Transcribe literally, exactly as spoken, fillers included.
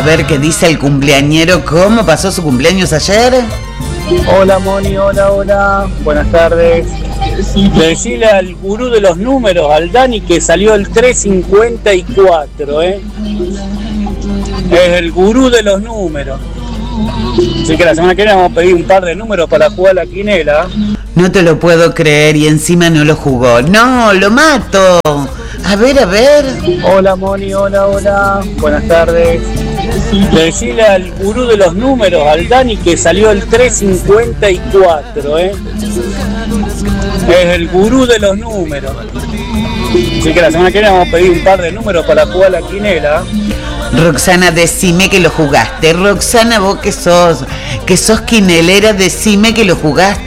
ver qué dice el cumpleañero. ¿Cómo pasó su cumpleaños ayer? Hola Moni, hola, hola. Buenas tardes. Decirle al gurú de los números, al Dani, que salió el tres cincuenta y cuatro, ¿eh? Es el gurú de los números. Así que la semana que viene vamos a pedir un par de números para jugar la quinela. No te lo puedo creer y encima no lo jugó. ¡No, lo mato! A ver, a ver. Hola Moni, hola, hola. Buenas tardes. Decirle al gurú de los números, al Dani, que salió el tres cincuenta y cuatro, ¿eh? Es el gurú de los números. Así que la semana que viene vamos a pedir un par de números para jugar la quinela. Roxana, decime que lo jugaste. Roxana, vos que sos, que sos quinelera, decime que lo jugaste.